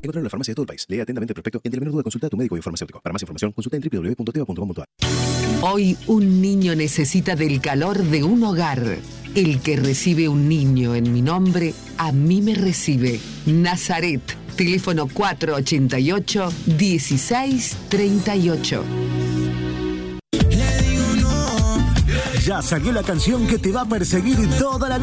Encontrarlo en la farmacia de todo el país. Lee atentamente el prospecto y ante la menor duda consulta a tu médico y farmacéutico. Para más información, consulta en www.teva.com.ar. Hoy un niño necesita del calor de un hogar. El que recibe un niño en mi nombre, a mí me recibe. Nazaret, teléfono 488-1638. Ya salió la canción que te va a perseguir toda la noche.